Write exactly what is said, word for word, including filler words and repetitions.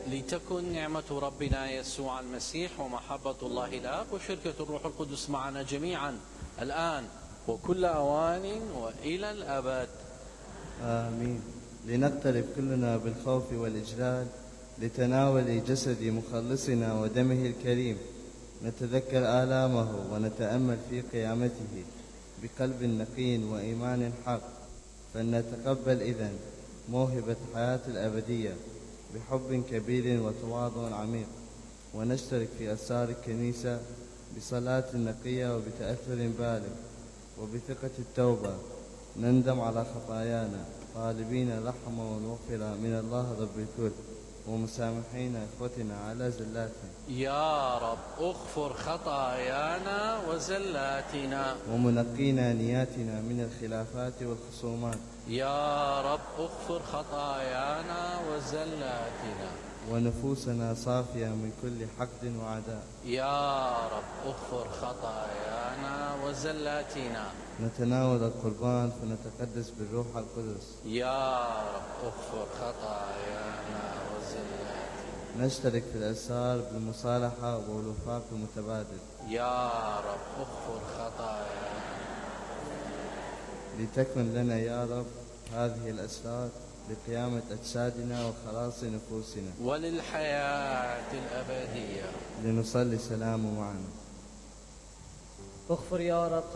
لتكن نعمة ربنا يسوع المسيح ومحبة الله الآب وشركة الروح القدس معنا جميعا الآن وكل أوان وإلى الأبد. آمين. لنقترب كلنا بالخوف والإجلال لتناول جسد مخلصنا ودمه الكريم، نتذكر آلامه ونتأمل في قيامته بقلب نقي وإيمان حق، فلنتقبل إذن موهبة الحياة الأبدية بحب كبير وتواضع عميق، ونشترك في أسرار الكنيسة بصلاة نقية وبتأثر بالغ وبثقة التوبة، نندم على خطايانا طالبين الرحمة والمغفرة من الله رب الكل، ومسامحين إخوتنا على زلاتهم. يا رب اغفر خطايانا وزلاتنا، ومنقينا نياتنا من الخلافات والخصومات. يا رب اغفر خطايانا وزلاتنا، ونفوسنا صافية من كل حقد وعداء. يا رب اغفر خطايانا وزلاتنا. نتناول القربان فنتقدس بالروح القدس. يا رب اغفر خطايانا وزلاتنا. نشترك في الأسرار بالمصالحة والوفاق المتبادل. يا رب اغفر خطايانا. لتكن لنا يا رب هذه الأسرار لقيامة أجسادنا وخلاص نفوسنا وللحياة الأبدية. لنصلي سلام معنا. اغفر يا رب